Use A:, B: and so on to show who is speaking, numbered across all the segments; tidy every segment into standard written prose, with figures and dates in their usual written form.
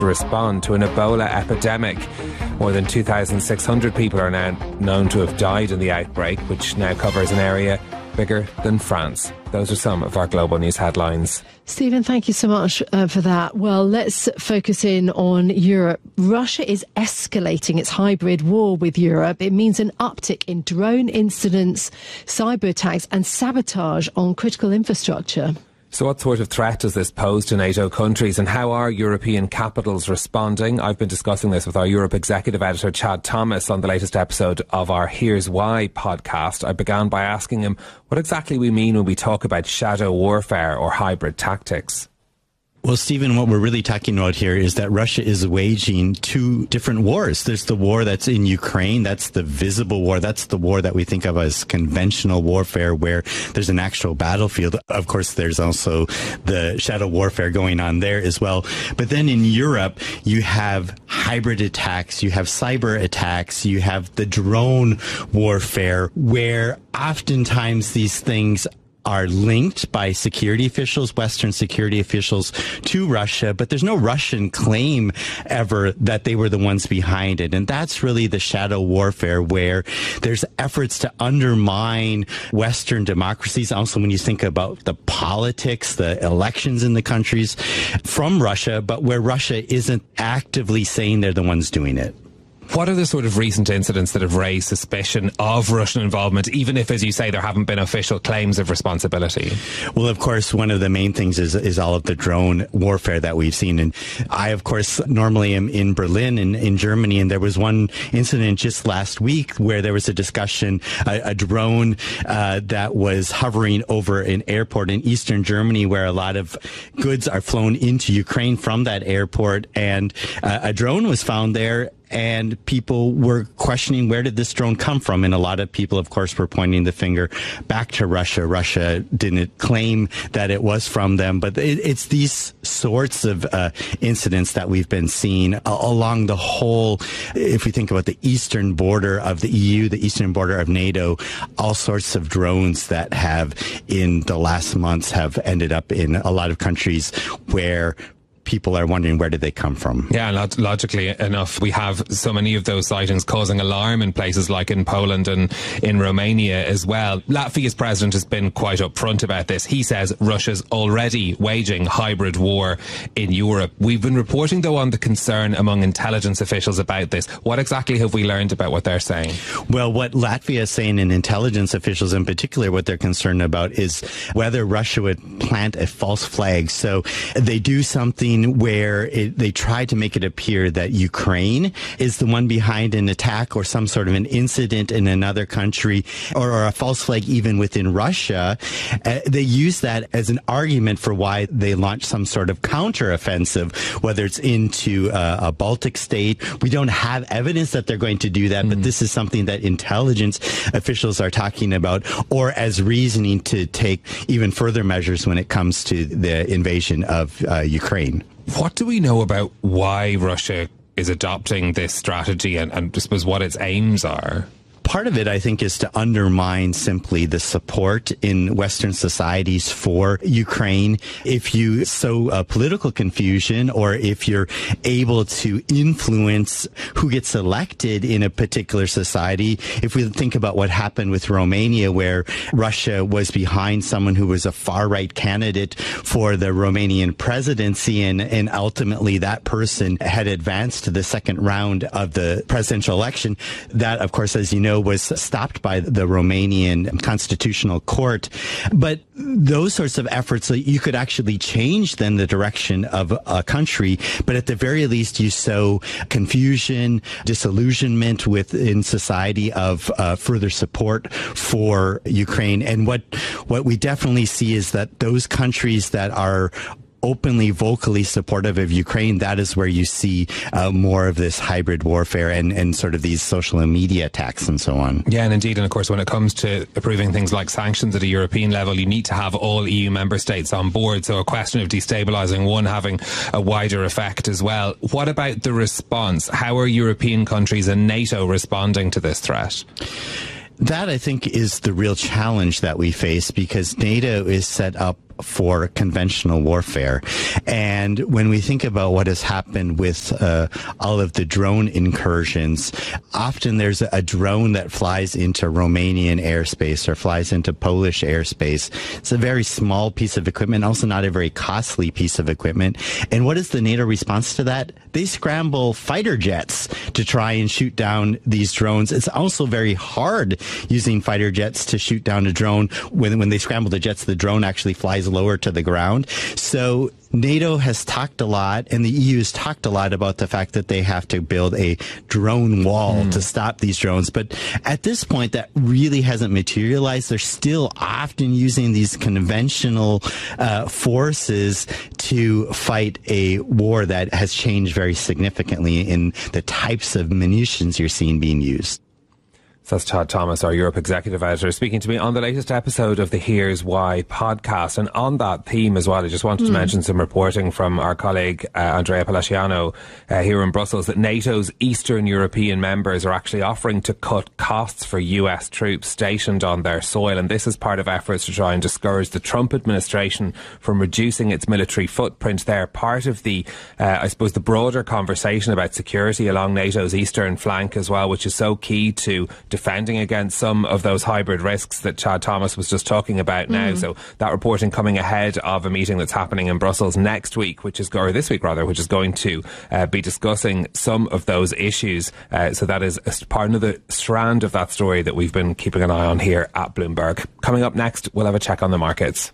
A: respond to an Ebola epidemic. More than 2,600 people are now known to have died in the outbreak, which now covers an area bigger than France. Those are some of our global news headlines.
B: Stephen, thank you so much for that. Well, let's focus in on Europe. Russia is escalating its hybrid war with Europe. It means an uptick in drone incidents, cyber attacks and sabotage on critical infrastructure.
A: So what sort of threat does this pose to NATO countries, and how are European capitals responding? I've been discussing this with our Europe executive editor Chad Thomas on the latest episode of our Here's Why podcast. I began by asking him what exactly we mean when we talk about shadow warfare or hybrid tactics.
C: Well, Stephen, what we're really talking about here is that Russia is waging two different wars. There's the war that's in Ukraine. That's the visible war. That's the war that we think of as conventional warfare, where there's an actual battlefield. Of course, there's also the shadow warfare going on there as well. But then in Europe, you have hybrid attacks, you have cyber attacks, you have the drone warfare, where oftentimes these things are linked by security officials, Western security officials, to Russia, but there's no Russian claim ever that they were the ones behind it. And that's really the shadow warfare, where there's efforts to undermine Western democracies. Also, when you think about the politics, the elections in the countries from Russia, but where Russia isn't actively saying they're the ones doing it.
A: What are the sort of recent incidents that have raised suspicion of Russian involvement, even if, as you say, there haven't been official claims of responsibility?
C: Well, of course, one of the main things is all of the drone warfare that we've seen. And I, of course, normally am in Berlin in Germany, and there was one incident just last week where there was a discussion, a drone that was hovering over an airport in eastern Germany, where a lot of goods are flown into Ukraine from that airport, and a drone was found there. And people were questioning, where did this drone come from? And a lot of people, of course, were pointing the finger back to Russia. Russia didn't claim that it was from them. But it's these sorts of incidents that we've been seeing along the whole, if we think about the eastern border of the EU, the eastern border of NATO, all sorts of drones that have, in the last months, have ended up in a lot of countries where people are wondering, where did they come from?
A: Yeah, logically enough, we have so many of those sightings causing alarm in places like in Poland and in Romania as well. Latvia's president has been quite upfront about this. He says Russia's already waging hybrid war in Europe. We've been reporting, though, on the concern among intelligence officials about this. What exactly have we learned about what they're saying?
C: Well, what Latvia is saying, and intelligence officials in particular, what they're concerned about is whether Russia would plant a false flag. So they do something where they try to make it appear that Ukraine is the one behind an attack or some sort of an incident in another country, or a false flag even within Russia. They use that as an argument for why they launch some sort of counteroffensive, whether it's into a Baltic state. We don't have evidence that they're going to do that, but this is something that intelligence officials are talking about, or as reasoning to take even further measures when it comes to the invasion of Ukraine.
A: What do we know about why Russia is adopting this strategy, and I suppose what its aims are?
C: Part of it, I think, is to undermine simply the support in Western societies for Ukraine. If you sow political confusion, or if you're able to influence who gets elected in a particular society, if we think about what happened with Romania, where Russia was behind someone who was a far-right candidate for the Romanian presidency, and ultimately that person had advanced to the second round of the presidential election, that, of course, as you know, was stopped by the Romanian Constitutional Court. But those sorts of efforts, you could actually change then the direction of a country, but at the very least you sow confusion, disillusionment within society of further support for Ukraine. And what we definitely see is that those countries that are openly, vocally supportive of Ukraine, that is where you see more of this hybrid warfare and sort of these social media attacks and so on.
A: Yeah, and indeed, and of course, when it comes to approving things like sanctions at a European level, you need to have all EU member states on board. So a question of destabilising one having a wider effect as well. What about the response? How are European countries and NATO responding to this threat?
C: That, I think, is the real challenge that we face, because NATO is set up for conventional warfare. And when we think about what has happened with all of the drone incursions, often there's a drone that flies into Romanian airspace or flies into Polish airspace. It's a very small piece of equipment, also not a very costly piece of equipment. And what is the NATO response to that? They scramble fighter jets to try and shoot down these drones. It's also very hard using fighter jets to shoot down a drone. When they scramble the jets, the drone actually flies lower to the ground. So NATO has talked a lot, and the EU has talked a lot about the fact that they have to build a drone wall to stop these drones. But at this point, that really hasn't materialized. They're still often using these conventional forces to fight a war that has changed very significantly in the types of munitions you're seeing being used.
A: So that's Todd Thomas, our Europe Executive Editor, speaking to me on the latest episode of the Here's Why podcast. And on that theme as well, I just wanted to mention some reporting from our colleague Andrea Palaciano here in Brussels that NATO's Eastern European members are actually offering to cut costs for US troops stationed on their soil. And this is part of efforts to try and discourage the Trump administration from reducing its military footprint there. Part of the, I suppose, the broader conversation about security along NATO's eastern flank as well, which is so key to defending against some of those hybrid risks that Chad Thomas was just talking about now. So that reporting coming ahead of a meeting that's happening in Brussels next week, or this week rather, which is going to be discussing some of those issues. So that is part of the strand of that story that we've been keeping an eye on here at Bloomberg. Coming up next, we'll have a check on the markets.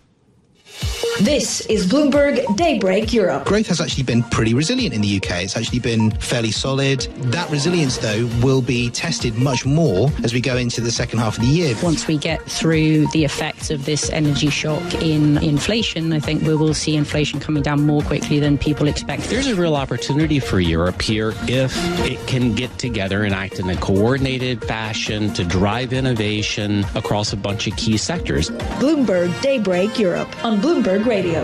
D: This is Bloomberg Daybreak Europe.
E: Growth has actually been pretty resilient in the UK. It's actually been fairly solid. That resilience, though, will be tested much more as we go into the second half of the year.
F: Once we get through the effects of this energy shock in inflation, I think we will see inflation coming down more quickly than people expect.
G: There's a real opportunity for Europe here if it can get together and act in a coordinated fashion to drive innovation across a bunch of key sectors.
D: Bloomberg Daybreak Europe on Bloomberg Radio.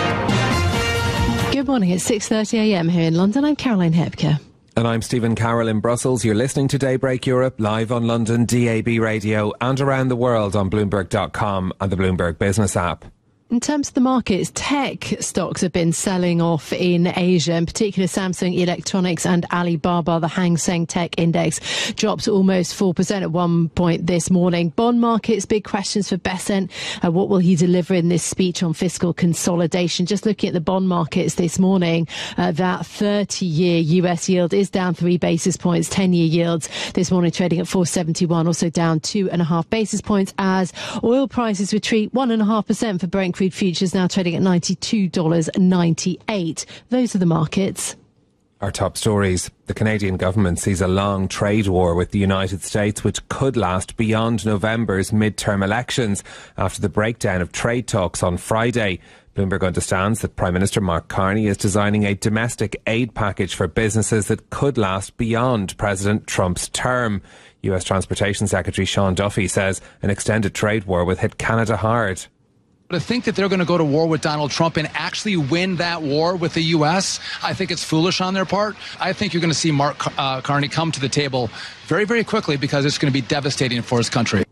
B: Good morning. It's 6:30 a.m. here in London. I'm Caroline Hebke.
A: And I'm Stephen Carroll in Brussels. You're listening to Daybreak Europe live on London DAB radio and around the world on Bloomberg.com and the Bloomberg Business app.
B: In terms of the markets, tech stocks have been selling off in Asia, in particular Samsung Electronics and Alibaba. The Hang Seng Tech Index dropped almost 4% at one point this morning. Bond markets, big questions for Bessent. What will he deliver in this speech on fiscal consolidation? Just looking at the bond markets this morning, that 30-year US yield is down 3 basis points. 10-year yields this morning trading at 471, also down 2.5 basis points as oil prices retreat 1.5% for Brent crude futures, now trading at $92.98. Those are the markets.
A: Our top stories. The Canadian government sees a long trade war with the United States, which could last beyond November's midterm elections after the breakdown of trade talks on Friday. Bloomberg understands that Prime Minister Mark Carney is designing a domestic aid package for businesses that could last beyond President Trump's term. US Transportation Secretary Sean Duffy says an extended trade war will hit Canada hard.
H: To think that they're going to go to war with Donald Trump and actually win that war with the U.S., I think it's foolish on their part. I think you're going to see Mark Carney come to the table very, very quickly because it's going to be devastating for his country.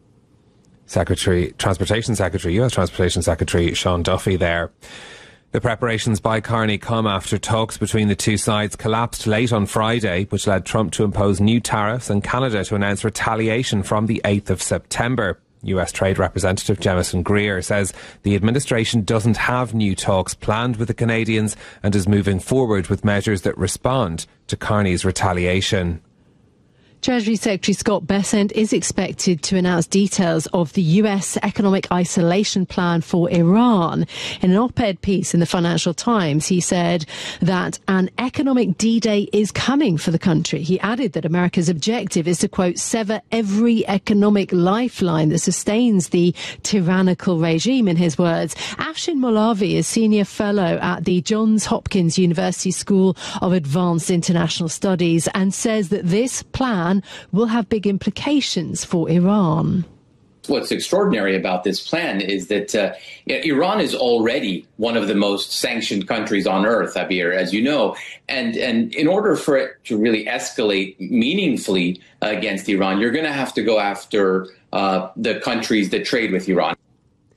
A: US Transportation Secretary Sean Duffy there. The preparations by Carney come after talks between the two sides collapsed late on Friday, which led Trump to impose new tariffs and Canada to announce retaliation from the 8th of September. US Trade Representative Jemison Greer says the administration doesn't have new talks planned with the Canadians and is moving forward with measures that respond to Carney's retaliation.
B: Treasury Secretary Scott Bessent is expected to announce details of the US economic isolation plan for Iran. In an op-ed piece in the Financial Times, he said that an economic D-Day is coming for the country. He added that America's objective is to, quote, sever every economic lifeline that sustains the tyrannical regime, in his words. Afshin Molavi is Senior Fellow at the Johns Hopkins University School of Advanced International Studies and says that this plan will have big implications for Iran.
I: What's extraordinary about this plan is that Iran is already one of the most sanctioned countries on earth, Abir, as you know. And in order for it to really escalate meaningfully against Iran, you're going to have to go after the countries that trade with Iran.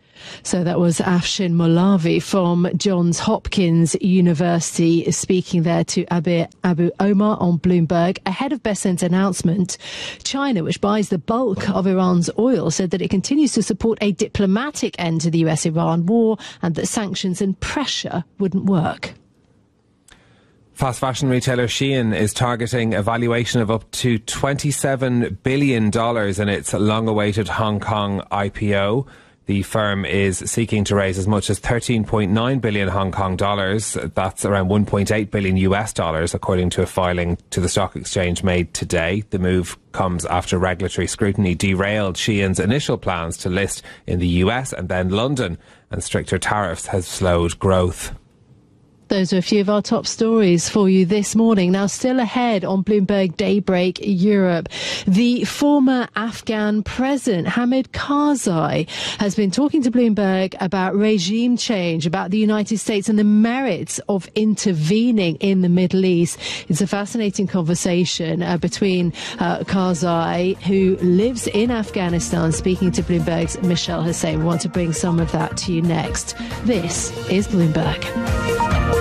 B: So that was Afshin Molavi from Johns Hopkins University speaking there to Abu Omar on Bloomberg. Ahead of Besant's announcement, China, which buys the bulk of Iran's oil, said that it continues to support a diplomatic end to the US-Iran war and that sanctions and pressure wouldn't work.
A: Fast fashion retailer Shein is targeting a valuation of up to $27 billion in its long-awaited Hong Kong IPO. The firm is seeking to raise as much as 13.9 billion Hong Kong dollars. That's around 1.8 billion US dollars, according to a filing to the stock exchange made today. The move comes after regulatory scrutiny derailed Shein's initial plans to list in the US and then London, and stricter tariffs has slowed growth.
B: Those are a few of our top stories for you this morning. Now, still ahead on Bloomberg Daybreak Europe, the former Afghan president, Hamid Karzai, has been talking to Bloomberg about regime change, about the United States and the merits of intervening in the Middle East. It's a fascinating conversation between Karzai, who lives in Afghanistan, speaking to Bloomberg's Michelle Hussein. We want to bring some of that to you next. This is Bloomberg.